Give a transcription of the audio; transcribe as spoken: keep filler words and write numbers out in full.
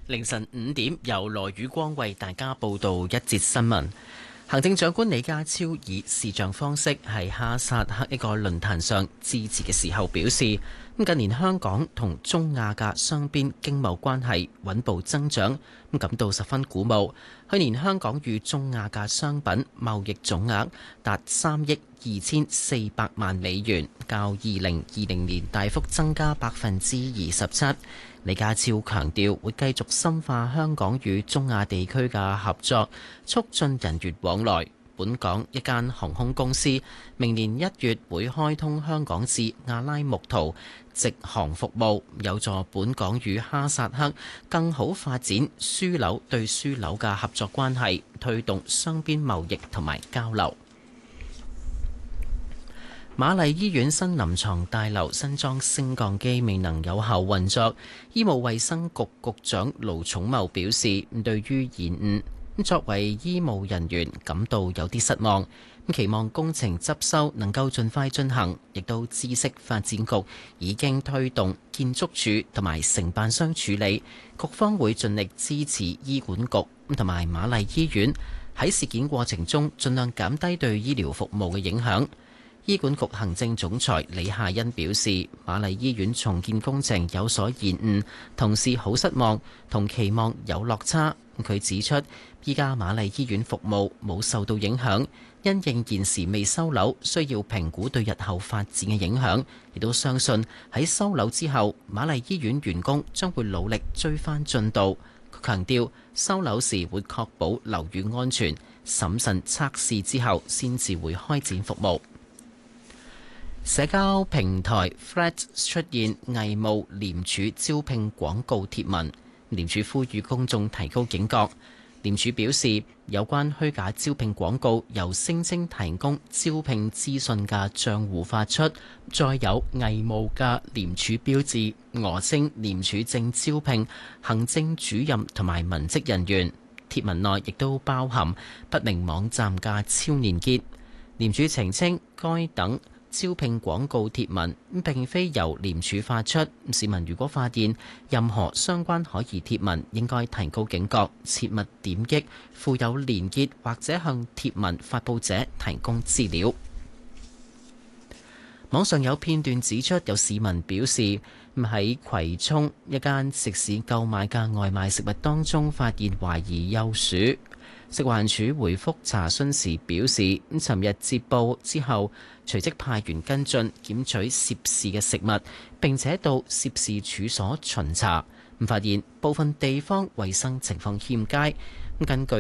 凌晨五點，由羅宇光為大家報道一節新聞。行政長官李家超以視像方式喺哈薩克一個論壇上致辭嘅時候表示，近年香港同中亞嘅雙邊經貿關係穩步增長，感到十分鼓舞。去年香港與中亞嘅商品貿易總額達三億二千四百萬美元，較二零二零年大幅增加百分之二十七。李家超強調會繼續深化香港與中亞地區嘅合作，促進人員往來。本港一間航空公司明年一月會開通香港至阿拉木圖直航服務，有助本港與哈薩克更好發展樞紐對樞紐嘅合作關係，推動雙邊貿易同埋交流。瑪麗醫院新臨床大樓新裝升降機未能有效運作，醫務衛生局局長盧寵茂表示，對於延誤，作為醫務人員感到有啲失望，期望工程執修能夠盡快進行，亦都知悉發展局已經推動建築署同埋承辦商處理，局方會盡力支持醫管局同埋瑪麗醫院喺事件過程中盡量減低對醫療服務嘅影響。醫管局行政總裁李夏茵表示，瑪麗醫院重建工程有所延誤，同事好失望，同期望有落差。佢指出，依家瑪麗醫院服務冇受到影響，因應現時未收樓，需要評估對日後發展嘅影響，亦都相信喺收樓之後，瑪麗醫院員工將會努力追翻進度。佢強調，收樓時會確保樓宇安全，審慎測試之後先至會開展服務。社交平台 Threads 出現偽冒廉署招聘廣告貼文，廉署呼籲公眾提高警覺。廉署表示，有關虛假招聘廣告由聲稱提供招聘資訊嘅賬戶發出，再有偽冒嘅廉署標誌，訛稱廉署正招聘行政主任同埋文職人員。貼文內亦都包含不明網站嘅超連結。廉署澄清，該等招聘廣告貼文並非由廉署發出，市民如果發現任何相關可疑貼文，應該提高警覺，切勿點擊附有連結或者向貼文發布者提供資料。網上有片段指出，有市民表示喺葵涌一間食肆購買嘅外賣食物當中發現懷疑幼鼠。食環署回覆查詢時表示，咁尋日接報之後，隨即派員跟進檢取涉事嘅食物，並且到涉事處所巡查，咁發現部分地方衛生情況欠佳。咁根據